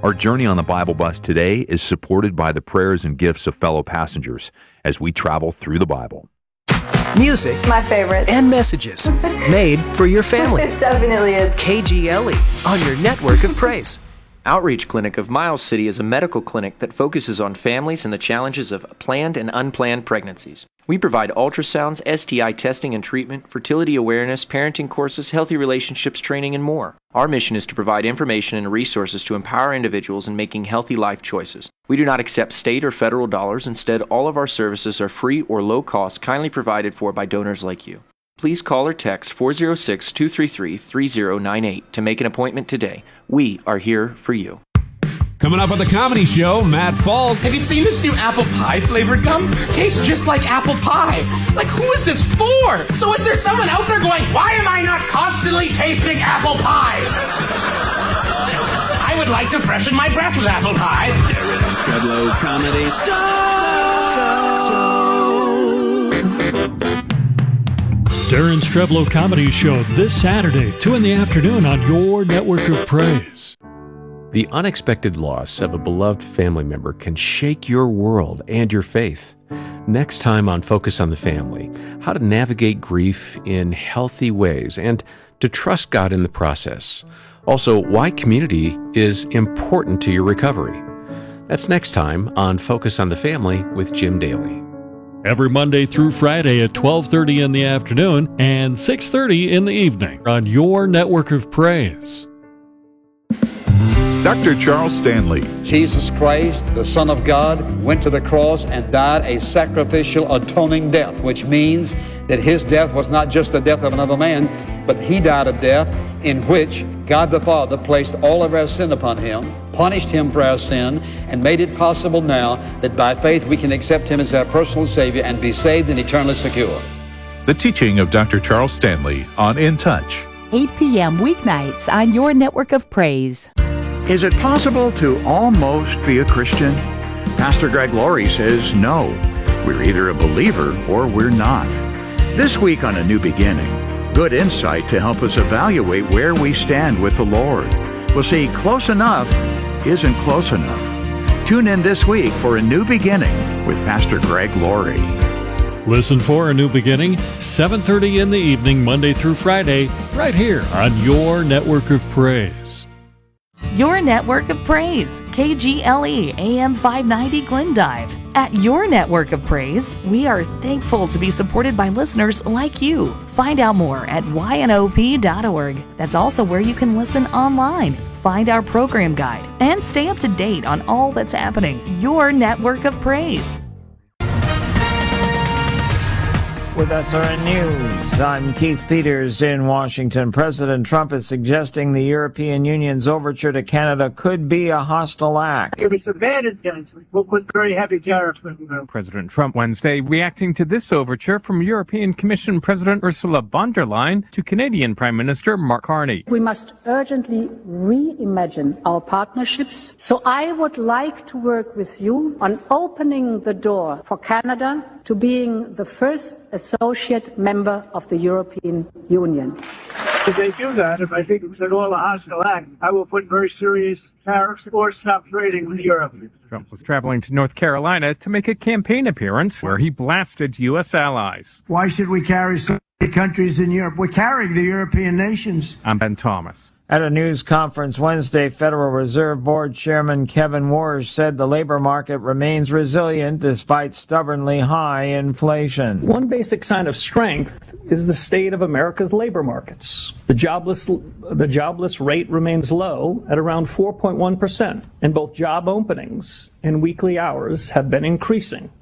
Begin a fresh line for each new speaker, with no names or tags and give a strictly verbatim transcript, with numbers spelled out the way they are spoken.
Our journey on the Bible Bus today is supported by the prayers and gifts of fellow passengers as we travel through the Bible.
Music,
my favorite,
and messages made for your family.
It definitely is.
K G L E on your network of praise.
Outreach Clinic of Miles City is a medical clinic that focuses on families and the challenges of planned and unplanned pregnancies. We provide ultrasounds, S T I testing and treatment, fertility awareness, parenting courses, healthy relationships training, and more. Our mission is to provide information and resources to empower individuals in making healthy life choices. We do not accept state or federal dollars. Instead, all of our services are free or low cost, kindly provided for by donors like you. Please call or text four oh six, two three three, three oh nine eight to make an appointment today. We are here for you.
Coming up on the Comedy Show, Matt Falk.
Have you seen this new apple pie flavored gum? Tastes just like apple pie. Like, who is this for? So is there someone out there going, why am I not constantly tasting apple pie? I would like to freshen my breath with apple pie.
Darren Streblow Comedy Show.
Darren Streblow Comedy Show this Saturday, two in the afternoon on your network of praise.
The unexpected loss of a beloved family member can shake your world and your faith. Next time on Focus on the Family, how to navigate grief in healthy ways and to trust God in the process. Also, why community is important to your recovery. That's next time on Focus on the Family with Jim Daly.
Every Monday through Friday at twelve thirty in the afternoon and six thirty in the evening on your network of praise.
Doctor Charles Stanley.
Jesus Christ, the Son of God, went to the cross and died a sacrificial atoning death, which means that his death was not just the death of another man, but he died a death in which God the Father placed all of our sin upon him, punished him for our sin, and made it possible now that by faith we can accept him as our personal Savior and be saved and eternally secure.
The teaching of Doctor Charles Stanley on In Touch.
eight p.m. weeknights on your network of praise.
Is it possible to almost be a Christian? Pastor Greg Laurie says no. We're either a believer or we're not. This week on A New Beginning, good insight to help us evaluate where we stand with the Lord. We'll see close enough isn't close enough. Tune in this week for A New Beginning with Pastor Greg Laurie.
Listen for A New Beginning, seven thirty in the evening, Monday through Friday, right here on your network of praise.
Your network of praise, K G L E A M five ninety Glendive. At your network of praise, we are thankful to be supported by listeners like you. Find out more at Y N O P dot org. That's also where you can listen online, find our program guide, and stay up to date on all that's happening. Your network of praise.
With S R N News, I'm Keith Peters in Washington. President Trump is suggesting the European Union's overture to Canada could be a hostile act.
If it's a bad intention, we'll put very heavy tariffs on them.
President Trump Wednesday reacting to this overture from European Commission President Ursula von der Leyen to Canadian Prime Minister Mark Carney.
We must urgently reimagine our partnerships. So I would like to work with you on opening the door for Canada to being the first associate member of the European Union.
If they do that, if I think it's at all a hostile act, I will put very serious tariffs or stop trading with Europe.
Trump was traveling to North Carolina to make a campaign appearance where he blasted U S allies.
Why should we carry so many countries in Europe? We're carrying the European nations.
I'm Ben Thomas.
At a news conference Wednesday, Federal Reserve Board Chairman Kevin Warsh said the labor market remains resilient despite stubbornly high inflation.
One basic sign of strength is the state of America's labor markets. The jobless, the jobless rate remains low at around four point one percent, and both job openings and weekly hours have been increasing.